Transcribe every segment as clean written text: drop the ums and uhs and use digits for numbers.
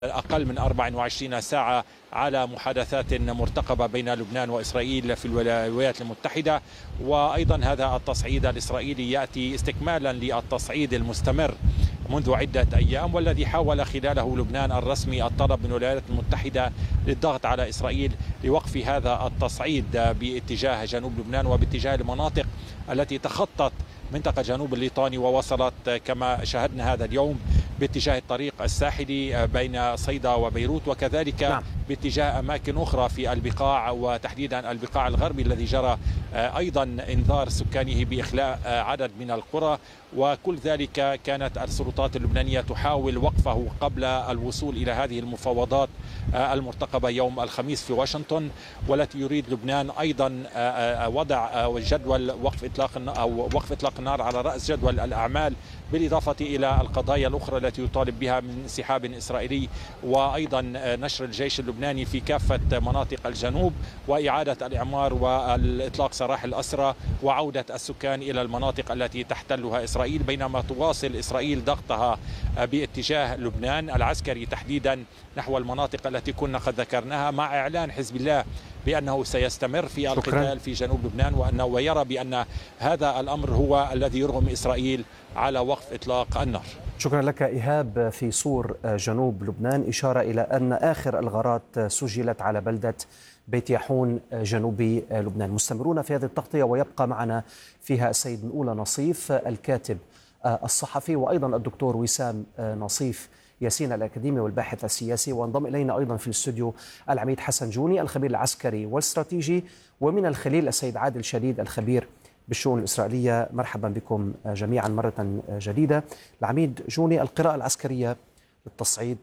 أقل من 24 ساعة على محادثات مرتقبة بين لبنان وإسرائيل في الولايات المتحدة. وأيضا هذا التصعيد الإسرائيلي يأتي استكمالا للتصعيد المستمر منذ عدة أيام، والذي حاول خلاله لبنان الرسمي الطلب من الولايات المتحدة للضغط على إسرائيل لوقف هذا التصعيد باتجاه جنوب لبنان وباتجاه المناطق التي تخطت منطقة جنوب الليطاني ووصلت كما شاهدنا هذا اليوم باتجاه الطريق الساحلي بين صيدا وبيروت، وكذلك باتجاه أماكن أخرى في البقاع وتحديدا البقاع الغربي الذي جرى أيضا إنذار سكانه بإخلاء عدد من القرى. وكل ذلك كانت السلطات اللبنانية تحاول وقفه قبل الوصول إلى هذه المفاوضات المرتقبة يوم الخميس في واشنطن، والتي يريد لبنان أيضا وضع جدول وقف إطلاق النار على رأس جدول الأعمال، بالإضافة إلى القضايا الأخرى التي يطالب بها من انسحاب إسرائيلي، وأيضا نشر الجيش اللبناني في كافة مناطق الجنوب، وإعادة الإعمار والإطلاق سراح الأسرى، وعودة السكان إلى المناطق التي تحتلها إسرائيل، بينما تواصل إسرائيل ضغطها باتجاه لبنان العسكري تحديدا نحو المناطق التي كنا قد ذكرناها، مع إعلان حزب الله بأنه سيستمر في القتال في جنوب لبنان، وأنه يرى بأن هذا الأمر هو الذي يرغم إسرائيل على وقف إطلاق النار. شكرا لك إيهاب. في صور جنوب لبنان إشارة إلى أن آخر الغارات سجلت على بلدة بيت يحون جنوبي لبنان. مستمرون في هذه التغطية، ويبقى معنا فيها السيد نقولة نصيف الكاتب الصحفي، وأيضا الدكتور وسام نصيف ياسين الأكاديمي والباحث السياسي، وانضم إلينا أيضا في الاستوديو العميد حسن جوني الخبير العسكري والاستراتيجي، ومن الخليل السيد عادل شديد الخبير بالشؤون الإسرائيلية. مرحبا بكم جميعا مرة جديدة. العميد جوني، القراءة العسكرية للتصعيد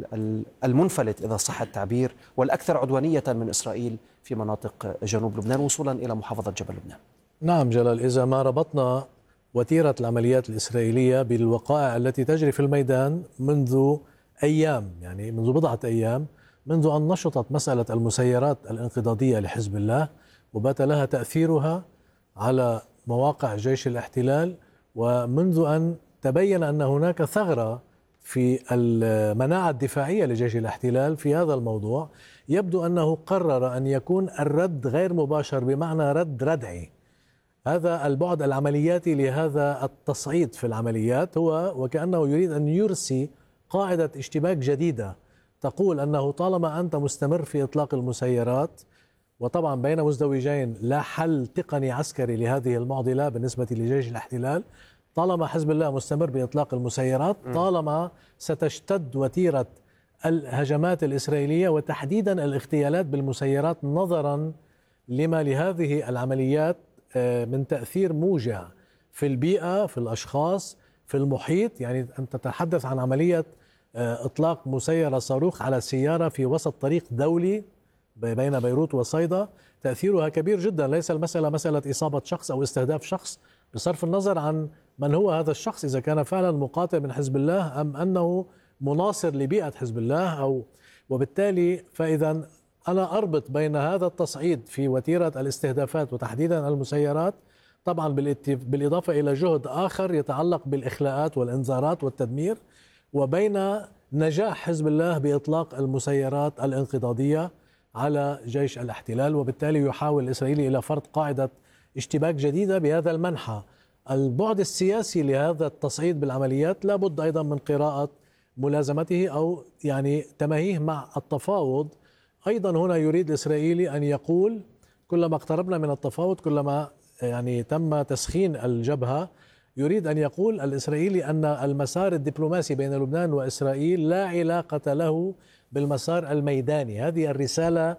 المنفلت إذا صح التعبير والأكثر عدوانية من إسرائيل في مناطق جنوب لبنان وصولا إلى محافظة جبل لبنان. نعم جلال، إذا ما ربطنا وتيرة العمليات الإسرائيلية بالوقائع التي تجري في الميدان منذ أيام، يعني منذ بضعة أيام، منذ أن نشطت مسألة المسيرات الانقضاضية لحزب الله وبات لها تأثيرها على مواقع جيش الاحتلال، ومنذ أن تبين أن هناك ثغرة في المناعة الدفاعية لجيش الاحتلال في هذا الموضوع، يبدو أنه قرر أن يكون الرد غير مباشر بمعنى رد ردعي. هذا البعد العملياتي لهذا التصعيد في العمليات هو وكأنه يريد أن يرسي قاعدة اشتباك جديدة تقول أنه طالما أنت مستمر في إطلاق المسيرات، وطبعا بين مزدوجين لا حل تقني عسكري لهذه المعضلة بالنسبة لجيش الاحتلال، طالما حزب الله مستمر بإطلاق المسيرات طالما ستشتد وتيرة الهجمات الإسرائيلية وتحديدا الاغتيالات بالمسيرات، نظرا لما لهذه العمليات من تأثير موجع في البيئة، في الأشخاص، في المحيط. يعني أنت تتحدث عن عملية إطلاق مسيرة صاروخ على سيارة في وسط طريق دولي بين بيروت وصيدا، تأثيرها كبير جدا. ليس المسألة مسألة إصابة شخص أو استهداف شخص بصرف النظر عن من هو هذا الشخص، إذا كان فعلا مقاتل من حزب الله أم أنه مناصر لبيئة حزب الله وبالتالي فإذا أنا أربط بين هذا التصعيد في وتيرة الاستهدافات وتحديدا المسيرات، طبعا بالإضافة إلى جهد آخر يتعلق بالإخلاءات والإنذارات والتدمير، وبين نجاح حزب الله بإطلاق المسيرات الانقضاضية على جيش الاحتلال، وبالتالي يحاول الإسرائيلي إلى فرض قاعدة اشتباك جديدة بهذا المنحى. البعد السياسي لهذا التصعيد بالعمليات لابد أيضا من قراءة ملازمته أو يعني تماهيه مع التفاوض. أيضا هنا يريد الإسرائيلي أن يقول كلما اقتربنا من التفاوض كلما يعني تم تسخين الجبهة، يريد أن يقول الإسرائيلي أن المسار الدبلوماسي بين لبنان وإسرائيل لا علاقة له بالمسار الميداني. هذه الرسالة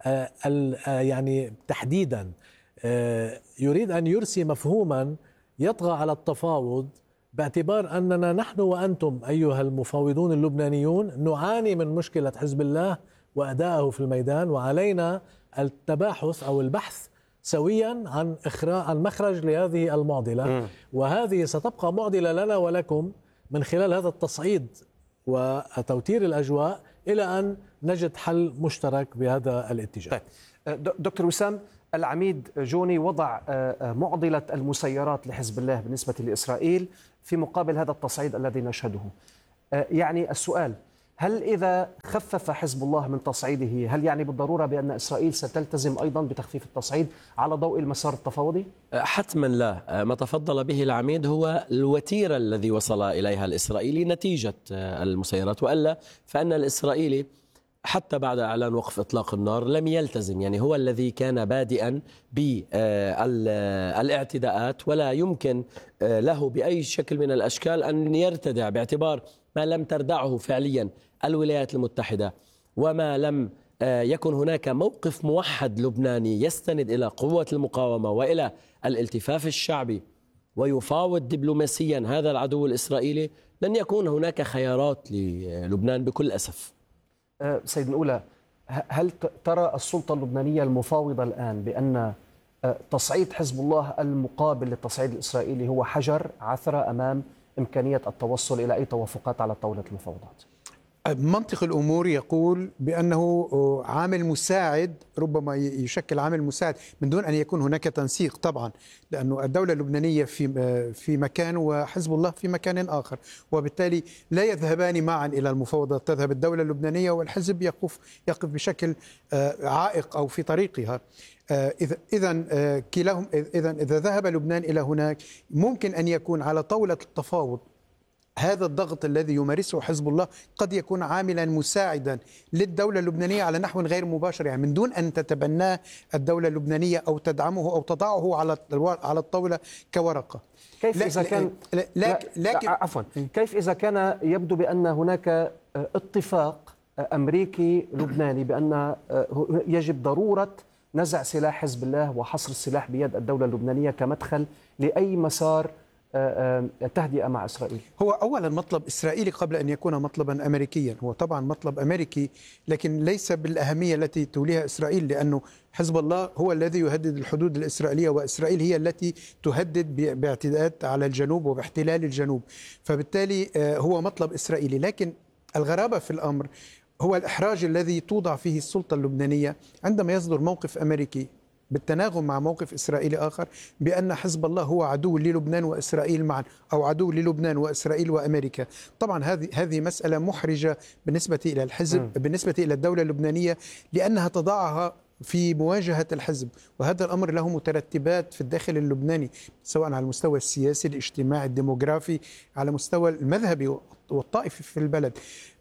يعني تحديدا يريد أن يرسي مفهوما يطغى على التفاوض، باعتبار أننا نحن وأنتم أيها المفاوضون اللبنانيون نعاني من مشكلة حزب الله وأدائه في الميدان، وعلينا التباحث أو البحث سويا عن مخرج لهذه المعضلة، وهذه ستبقى معضلة لنا ولكم من خلال هذا التصعيد وتوتير الأجواء إلى أن نجد حل مشترك بهذا الاتجاه. طيب. دكتور وسام، العميد جوني وضع معضلة المسيرات لحزب الله بالنسبة لإسرائيل في مقابل هذا التصعيد الذي نشهده. يعني السؤال، هل إذا خفف حزب الله من تصعيده هل يعني بالضرورة بأن إسرائيل ستلتزم أيضا بتخفيف التصعيد على ضوء المسار التفاوضي؟ حتما لا. ما تفضل به العميد هو الوتيرة الذي وصل إليها الإسرائيلي نتيجة المسيرات، وإلا فإن الإسرائيلي حتى بعد إعلان وقف إطلاق النار لم يلتزم، يعني هو الذي كان بادئا بالاعتداءات، ولا يمكن له بأي شكل من الأشكال أن يرتدع، باعتبار ما لم تردعه فعليا الولايات المتحدة وما لم يكن هناك موقف موحد لبناني يستند إلى قوة المقاومة وإلى الالتفاف الشعبي ويفاوض دبلوماسيا هذا العدو الإسرائيلي، لن يكون هناك خيارات للبنان بكل أسف. سيد الأولى، هل ترى السلطة اللبنانية المفاوضة الآن بأن تصعيد حزب الله المقابل للتصعيد الإسرائيلي هو حجر عثرة أمام إمكانية التوصل إلى أي توافقات على طاولة المفاوضات؟ منطق الأمور يقول بأنه عامل مساعد، ربما يشكل عامل مساعد من دون أن يكون هناك تنسيق طبعا، لأنه الدولة اللبنانية في مكان وحزب الله في مكان آخر، وبالتالي لا يذهبان معا إلى المفاوضات. تذهب الدولة اللبنانية والحزب يقف بشكل عائق أو في طريقها. إذا كلاهم، إذا ذهب لبنان إلى هناك ممكن أن يكون على طاولة التفاوض هذا الضغط الذي يمارسه حزب الله قد يكون عاملا مساعدا للدولة اللبنانية على نحو غير مباشر، يعني من دون أن تتبناه الدولة اللبنانية أو تدعمه أو تضعه على الطاولة كورقة. كيف إذا كان كيف إذا كان يبدو بأن هناك اتفاق أمريكي لبناني بأن يجب ضرورة نزع سلاح حزب الله وحصر السلاح بيد الدولة اللبنانية كمدخل لأي مسار تهدئة مع إسرائيل؟ هو أولا مطلب إسرائيلي قبل أن يكون مطلبا أمريكيا، هو طبعا مطلب أمريكي لكن ليس بالأهمية التي توليها إسرائيل، لأنه حزب الله هو الذي يهدد الحدود الإسرائيلية، وإسرائيل هي التي تهدد باعتداءات على الجنوب وباحتلال الجنوب، فبالتالي هو مطلب إسرائيلي. لكن الغرابة في الأمر هو الإحراج الذي توضع فيه السلطة اللبنانية عندما يصدر موقف أمريكي بالتناغم مع موقف إسرائيلي آخر بأن حزب الله هو عدو للبنان وإسرائيل معا، أو عدو للبنان وإسرائيل وأمريكا. طبعا هذه مسألة محرجة بالنسبة إلى الحزب، بالنسبة إلى الدولة اللبنانية، لأنها تضعها في مواجهة الحزب، وهذا الأمر له مترتبات في الداخل اللبناني سواء على المستوى السياسي الاجتماعي الديموغرافي، على مستوى المذهبي والطائفي في البلد.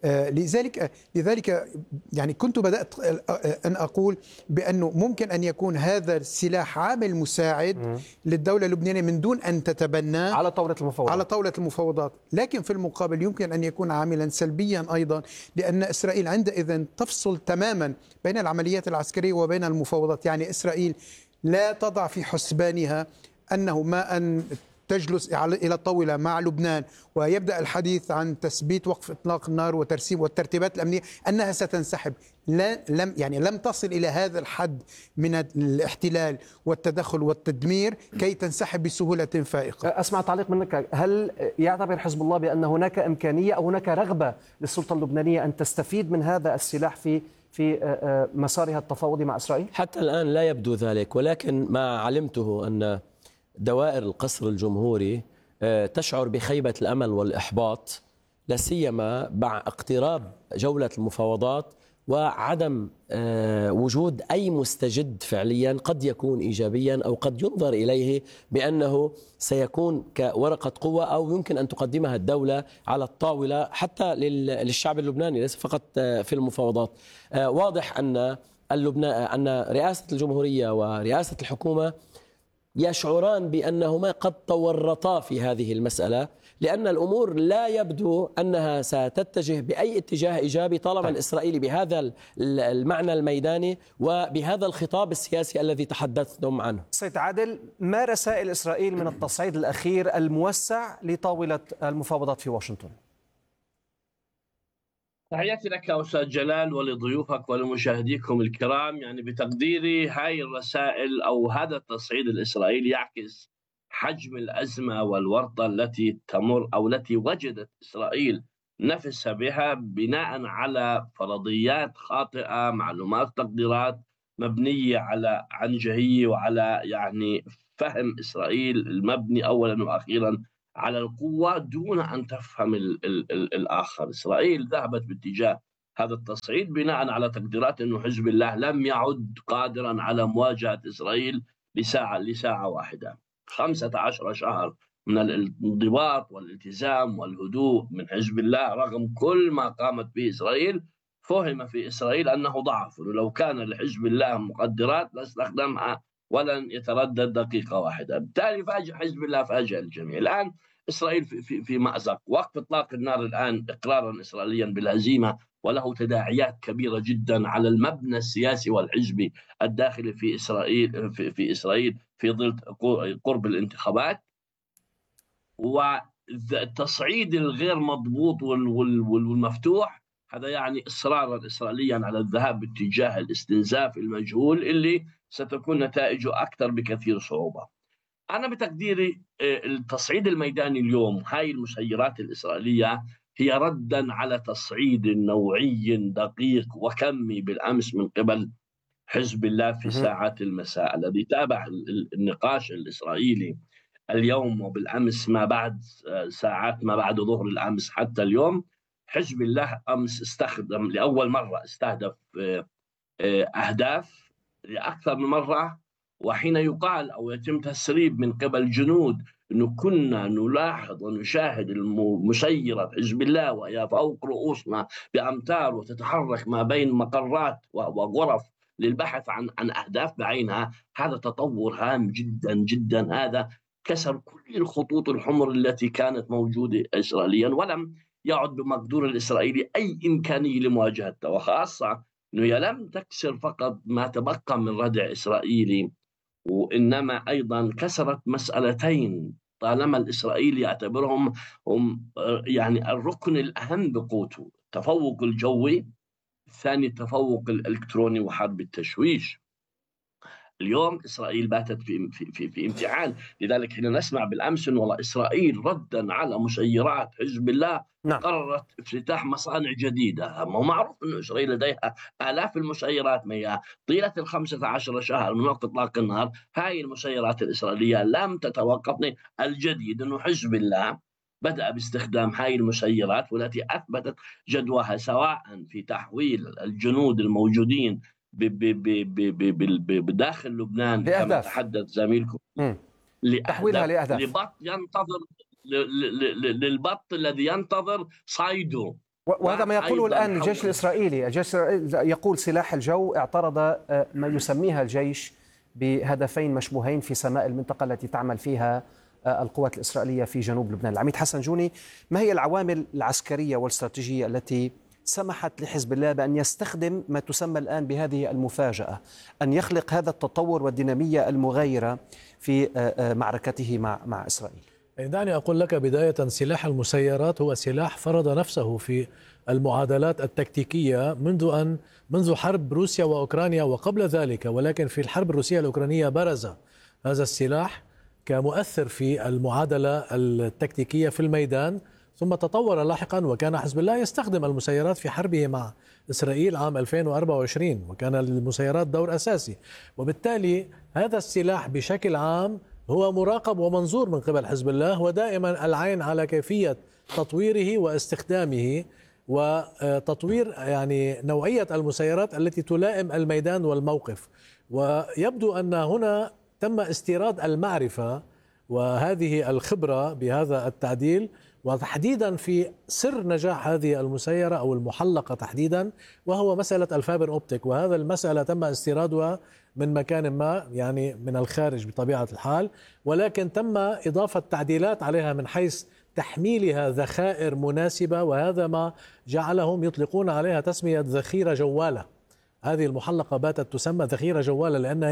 لذلك يعني كنت بدأت أن أقول بأنه ممكن أن يكون هذا السلاح عامل مساعد للدولة اللبنانية من دون أن تتبناه على طاولة المفاوضات، لكن في المقابل يمكن أن يكون عاملا سلبيا أيضا، لأن إسرائيل عندئذ تفصل تماما بين العمليات العسكرية وبين المفاوضات. يعني إسرائيل لا تضع في حسبانها أنه ما أن تجلس إلى الطاولة مع لبنان ويبدأ الحديث عن تثبيت وقف إطلاق النار وترسيم والترتيبات الأمنية أنها ستنسحب. لم تصل إلى هذا الحد من الاحتلال والتدخل والتدمير كي تنسحب بسهولة فائقة. أسمع تعليق منك، هل يعتبر حزب الله بأن هناك إمكانية أو هناك رغبة للسلطة اللبنانية أن تستفيد من هذا السلاح في مسارها التفاوضي مع إسرائيل؟ حتى الآن لا يبدو ذلك، ولكن ما علمته أن دوائر القصر الجمهوري تشعر بخيبة الأمل والإحباط، لا سيما مع اقتراب جولة المفاوضات وعدم وجود أي مستجد فعليا قد يكون إيجابيا أو قد ينظر إليه بأنه سيكون كورقة قوة أو يمكن أن تقدمها الدولة على الطاولة حتى للشعب اللبناني ليس فقط في المفاوضات. واضح أن رئاسة الجمهورية ورئاسة الحكومة يشعران بأنهما قد تورطا في هذه المسألة، لأن الأمور لا يبدو أنها ستتجه بأي اتجاه إيجابي طالما الإسرائيلي بهذا المعنى الميداني وبهذا الخطاب السياسي الذي تحدثتم عنه. سيد عادل، ما رسائل إسرائيل من التصعيد الأخير الموسع لطاولة المفاوضات في واشنطن؟ تحياتي لك أستاذ جلال ولضيوفك ولمشاهديكم الكرام. يعني بتقديري هاي الرسائل أو هذا التصعيد الإسرائيلي يعكس حجم الأزمة والورطة التي تمر أو التي وجدت إسرائيل نفسها بها بناء على فرضيات خاطئة، معلومات تقديرات مبنية على عنجهية وعلى يعني فهم إسرائيل المبني أولا وأخيرا على القوة دون أن تفهم الآخر. إسرائيل ذهبت باتجاه هذا التصعيد بناء على تقديرات أنه حزب الله لم يعد قادرا على مواجهة إسرائيل لساعة واحدة. 15 شهر من الانضباط والالتزام والهدوء من حزب الله رغم كل ما قامت به إسرائيل، فهم في إسرائيل أنه ضعف، ولو كان لحزب الله مقدرات لاستخدمها ولن يتردد دقيقة واحدة. بالتالي فاجأ حزب الله، فاجأ الجميع. الآن إسرائيل في مأزق. وقف إطلاق النار الآن إقرارا إسرائيليا بالهزيمة، وله تداعيات كبيرة جدا على المبنى السياسي والحزبي الداخلي في إسرائيل في ظل قرب الانتخابات. والتصعيد الغير مضبوط والمفتوح هذا يعني إصرارا إسرائيليا على الذهاب باتجاه الاستنزاف المجهول اللي ستكون نتائجه أكثر بكثير صعوبة. أنا بتقديري التصعيد الميداني اليوم، هاي المسيرات الإسرائيلية هي ردا على تصعيد نوعي دقيق وكمي بالأمس من قبل حزب الله في ساعات المساء. الذي تابع النقاش الإسرائيلي اليوم وبالأمس ما بعد ساعات ما بعد ظهر الأمس حتى اليوم، حزب الله أمس استخدم لأول مرة استهدف أهداف لأكثر من مرة. وحين يقال أو يتم تسريب من قبل جنود أنه كنا نلاحظ ونشاهد المسيرة حزب الله وهي فوق رؤوسنا بأمتار وتتحرك ما بين مقرات وغرف للبحث عن أهداف بعينها، هذا تطور هام جدا جدا. هذا كسر كل الخطوط الحمر التي كانت موجودة إسرائيليا، ولم يعد بمقدور الإسرائيلي أي إمكانية لمواجهتها. وخاصة أنه هي لم تكسر فقط ما تبقى من ردع إسرائيلي، وإنما أيضا كسرت مسألتين طالما الإسرائيلي يعتبرهم هم يعني الركن الأهم بقوته: التفوق الجوي، الثاني التفوق الإلكتروني وحرب التشويش. اليوم إسرائيل باتت في امتحان. لذلك حين نسمع بالأمس أن والله إسرائيل ردا على مسيرات حزب الله قررت افتتاح مصانع جديدة. ما هو معروف أن إسرائيل لديها آلاف المسيرات طيلة 15 شهر من وقت إطلاق النار. هاي المسيرات الإسرائيلية لم تتوقف. الجديد أنه حزب الله بدأ باستخدام هاي المسيرات والتي أثبتت جدواها سواء في تحويل الجنود الموجودين بداخل لبنان كما تحدث زميلكم تحويلها لأهداف لبط ينتظر للبط الذي ينتظر صيده. وهذا ما يقوله الآن الجيش الإسرائيلي. الجيش الإسرائيلي يقول سلاح الجو اعترض ما يسميها الجيش بهدفين مشبوهين في سماء المنطقة التي تعمل فيها القوات الإسرائيلية في جنوب لبنان. العميد حسن جوني، ما هي العوامل العسكرية والاستراتيجية التي سمحت لحزب الله بأن يستخدم ما تسمى الآن بهذه المفاجأة، أن يخلق هذا التطور والدينامية المغايرة في معركته مع إسرائيل؟ دعني أقول لك بداية، سلاح المسيرات هو سلاح فرض نفسه في المعادلات التكتيكية منذ حرب روسيا وأوكرانيا وقبل ذلك، ولكن في الحرب الروسية الأوكرانية برز هذا السلاح كمؤثر في المعادلة التكتيكية في الميدان، ثم تطور لاحقا وكان حزب الله يستخدم المسيرات في حربه مع إسرائيل عام 2024، وكان للمسيرات دور أساسي. وبالتالي هذا السلاح بشكل عام هو مراقب ومنظور من قبل حزب الله، ودائما العين على كيفية تطويره واستخدامه وتطوير يعني نوعية المسيرات التي تلائم الميدان والموقف. ويبدو أن هنا تم استيراد المعرفة وهذه الخبرة بهذا التعديل، وتحديدا في سر نجاح هذه المسيرة أو المحلقة تحديدا، وهو مسألة الفايبر أوبتيك. وهذا المسألة تم استيرادها من مكان ما، يعني من الخارج بطبيعة الحال، ولكن تم إضافة تعديلات عليها من حيث تحميلها ذخائر مناسبة، وهذا ما جعلهم يطلقون عليها تسمية ذخيرة جوالة. هذه المحلقة باتت تسمى ذخيرة جوالة لأن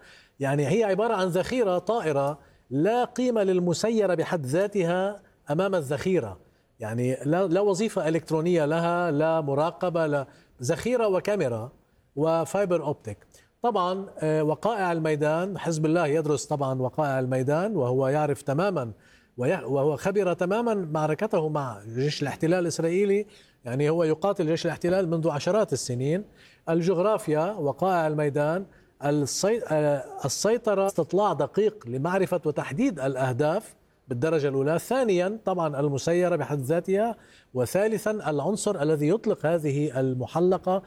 هي عبارة عن ذخيرة طائرة لا قيمة للمسيرة بحد ذاتها أمام الذخيرة، يعني لا وظيفة إلكترونية لها، لا مراقبة، لا ذخيرة وكاميرا وفايبر أوبتيك. طبعا وقائع الميدان، حزب الله يدرس طبعا وقائع الميدان، وهو يعرف تماما وهو خبر تماما معركته مع جيش الاحتلال الإسرائيلي، يعني هو يقاتل جيش الاحتلال منذ عشرات السنين. الجغرافيا، وقائع الميدان، السيطرة، استطلاع دقيق لمعرفة وتحديد الأهداف بالدرجة الأولى. ثانيا طبعا المسيرة بحد ذاتها، وثالثا العنصر الذي يطلق هذه المحلقة